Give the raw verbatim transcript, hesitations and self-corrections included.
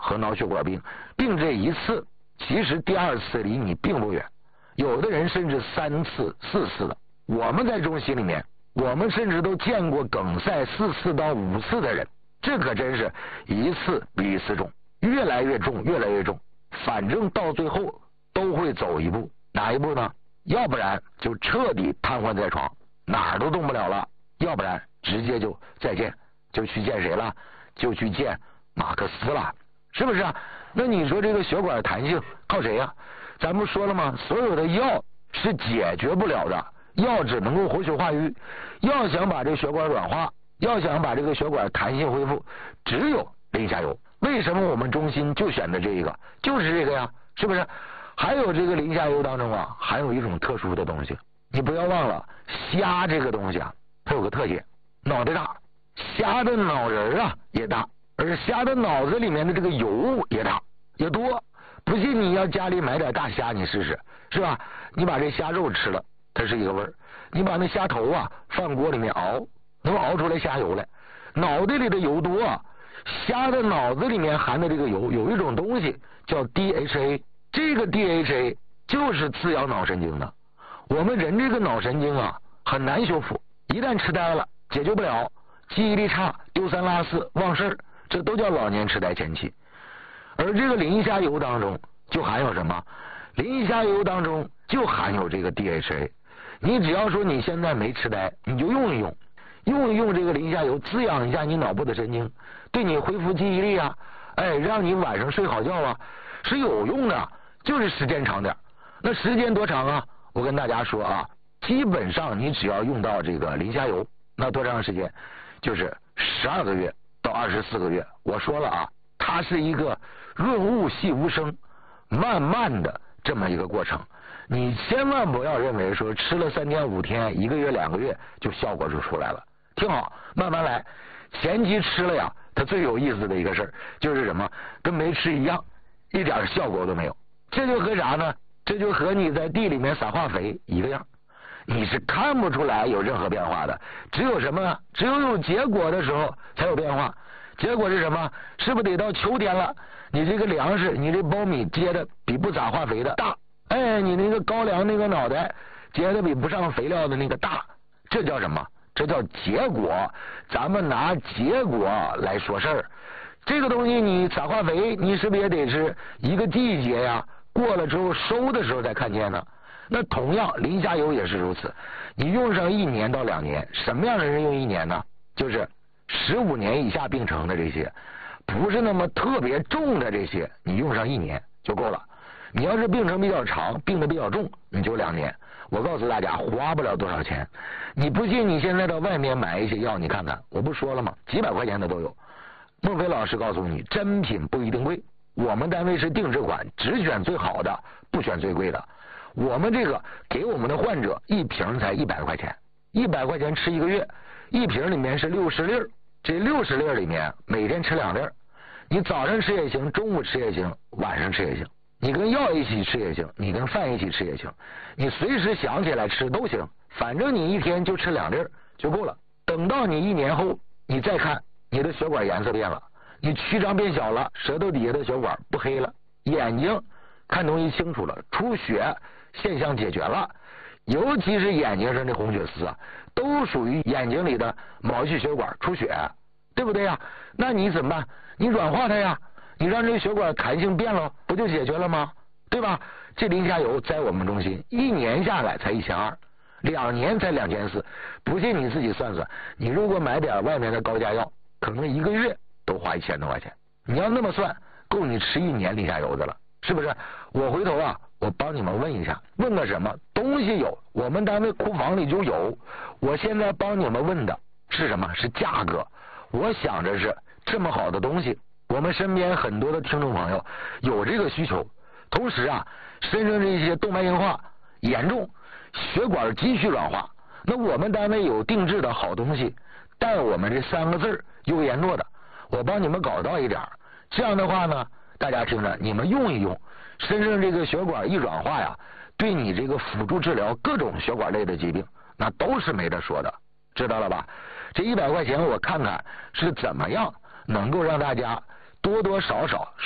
和脑血管病，病这一次，其实第二次离你并不远，有的人甚至三次、四次的。我们在中心里面，我们甚至都见过梗塞四次到五次的人，这可真是一次比一次重，越来越重，越来越重。反正到最后都会走一步，哪一步呢？要不然就彻底瘫痪在床，哪儿都动不了了；要不然直接就再见，就去见谁了？就去见马克思了，是不是啊？那你说这个血管弹性靠谁呀？咱不说了吗？所有的药是解决不了的，药只能够活血化瘀。要想把这个血管软化，要想把这个血管弹性恢复，只有磷虾油。为什么我们中心就选的这个？就是这个呀，是不是？还有这个磷虾油当中啊，含有一种特殊的东西，你不要忘了，虾这个东西啊，它有个特点，脑袋大，虾的脑仁啊也大，而虾的脑子里面的这个油也大也多。不信你要家里买点大虾，你试试，是吧？你把这虾肉吃了，它是一个味儿；你把那虾头啊放锅里面熬，能熬出来虾油来。脑袋里的油多啊，虾的脑子里面含的这个油有一种东西叫 D H A， 这个 D H A 就是滋养脑神经的。我们人这个脑神经啊很难修复，一旦痴呆了解决不了，记忆力差、丢三落四、忘事儿，这都叫老年痴呆前期。而这个磷虾油当中就含有什么？磷虾油当中就含有这个 D H A。你只要说你现在没痴呆，你就用一用，用一用这个磷虾油，滋养一下你脑部的神经，对你恢复记忆力啊，哎，让你晚上睡好觉啊，是有用的，就是时间长点。那时间多长啊？我跟大家说啊，基本上你只要用到这个磷虾油，那多长时间？就是十二个月到二十四个月。我说了啊，它是一个润物细无声，慢慢的这么一个过程。你千万不要认为说吃了三天五天一个月两个月就效果就出来了，听好，慢慢来。前期吃了呀，它最有意思的一个事儿就是什么？跟没吃一样，一点效果都没有。这就和啥呢？这就和你在地里面撒化肥一个样，你是看不出来有任何变化的。只有什么呢？只有有结果的时候才有变化。结果是什么？是不是得到秋天了，你这个粮食，你这苞米结的比不撒化肥的大，哎，你那个高粱那个脑袋结的比不上肥料的那个大，这叫什么？这叫结果。咱们拿结果来说事儿，这个东西你撒化肥，你是不是也得是一个季节呀？过了之后收的时候才看见呢。那同样磷虾油也是如此，你用上一年到两年，什么样的人用一年呢？就是十五年以下病程的这些，不是那么特别重的这些，你用上一年就够了。你要是病程比较长，病得比较重，你就两年。我告诉大家，花不了多少钱。你不信，你现在到外面买一些药，你看看，我不说了吗？几百块钱的都有。孟非老师告诉你，真品不一定贵。我们单位是定制款，只选最好的，不选最贵的。我们这个给我们的患者一瓶才一百块钱，一百块钱吃一个月，一瓶里面是六十粒儿，这六十粒儿里面每天吃两粒儿，你早上吃也行，中午吃也行，晚上吃也行，你跟药一起吃也行，你跟饭一起吃也行，你随时想起来吃都行，反正你一天就吃两粒儿就够了。等到你一年后，你再看，你的血管颜色变了，你曲张变小了，舌头底下的血管不黑了，眼睛看东西清楚了，出血现象解决了。尤其是眼睛上的红血丝啊，都属于眼睛里的毛细血管出血，对不对呀？那你怎么办？你软化它呀，你让这个血管弹性变了，不就解决了吗？对吧？这磷虾油在我们中心一年下来才一千二，两年才两千四，不信你自己算算，你如果买点外面的高价药，可能一个月都花一千多块钱。你要那么算，够你吃一年磷虾油的了，是不是？我回头啊，我帮你们问一下，问个什么东西有，我们单位库房里就有。我现在帮你们问的是什么？是价格。我想着是这么好的东西，我们身边很多的听众朋友有这个需求，同时啊，身上这些动脉硬化严重，血管急需软化。那我们单位有定制的好东西，带我们这三个字优颜诺的，我帮你们搞到一点。这样的话呢，大家听着，你们用一用，身上这个血管一软化呀，对你这个辅助治疗各种血管类的疾病，那都是没得说的，知道了吧？这一百块钱我看看是怎么样能够让大家多多少少